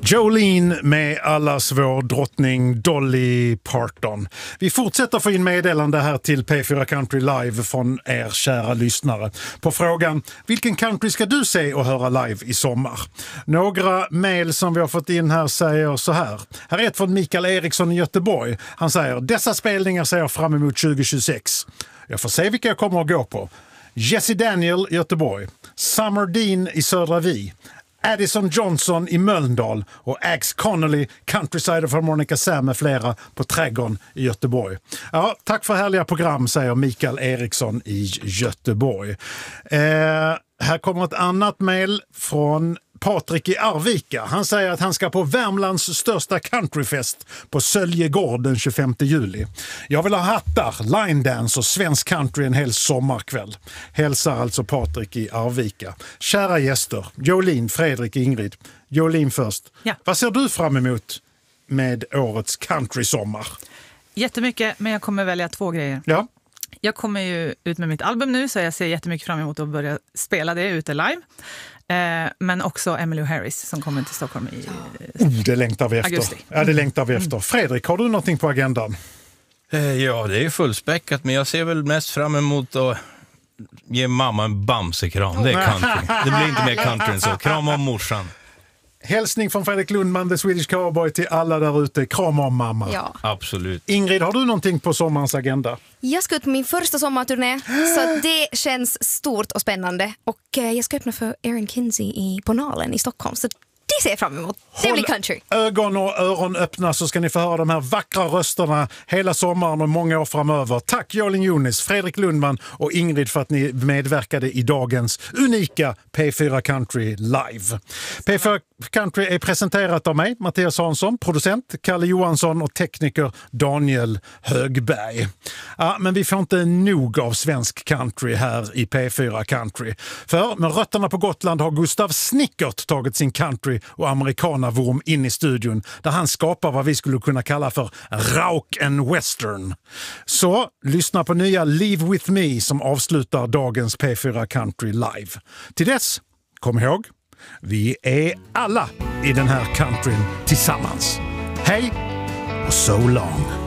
Jolene med allas vår drottning Dolly Parton. Vi fortsätter få in meddelande här till P4 Country Live från er kära lyssnare på frågan: vilken country ska du se och höra live i sommar? Några mejl som vi har fått in här säger så här. Här är ett från Mikael Eriksson i Göteborg. Han säger: dessa spelningar ser jag fram emot 2026. Jag får se vilka jag kommer att gå på. Jesse Daniel i Göteborg, Summer Dean i Södra Vi, Addison Johnson i Mölndal och Axe Connolly, Countryside of Harmonica Sam med flera på Trädgården i Göteborg. Ja, tack för härliga program, säger Mikael Eriksson i Göteborg. Här kommer ett annat mejl från Patrik i Arvika. Han säger att han ska på Värmlands största countryfest på Söljegård den 25 juli. Jag vill ha hattar, line dance och svensk country en hel sommarkväll. Hälsar alltså Patrik i Arvika. Kära gäster, Jolene, Fredrik, Ingrid. Jolene först. Ja. Vad ser du fram emot med årets country-sommar? Jättemycket, men jag kommer välja 2 grejer. Ja. Jag kommer ju ut med mitt album nu, så jag ser jättemycket fram emot att börja spela det ute live. Men också Emmylou Harris som kommer till Stockholm i det längtar vi efter. augusti. Ja, det längtar vi efter. Fredrik, har du någonting på agendan? Ja, det är fullspäckat, men jag ser väl mest fram emot att ge mamma en bamsekram. Det är country. Det blir inte mer country än så. Kram om morsan. Hälsning från Fredrik Lundman, The Swedish Cowboy, till alla där ute. Kram om mamma. Ja. Absolut. Ingrid, har du någonting på sommarens agenda? Jag ska ut på min första sommarturné, så det känns stort och spännande. Och jag ska öppna för Erin Kinsey på Nalen i Stockholm, så det ser jag fram emot. Det blir country. Ögon och öron öppna, så ska ni få höra de här vackra rösterna hela sommaren och många år framöver. Tack Jolin Jonis, Fredrik Lundman och Ingrid för att ni medverkade i dagens unika P4 Country Live. P4 Country är presenterat av mig, Mattias Hansson, producent Kalle Johansson och tekniker Daniel Högberg. Ja, men vi får inte nog av svensk country här i P4 Country. För med rötterna på Gotland har Gustav Snickert tagit sin country och amerikanavurm in i studion, där han skapar vad vi skulle kunna kalla för rock and western. Så lyssna på nya Live With Me som avslutar dagens P4 Country Live. Till dess, kom ihåg, vi är alla i den här countryn tillsammans. Hej och so long!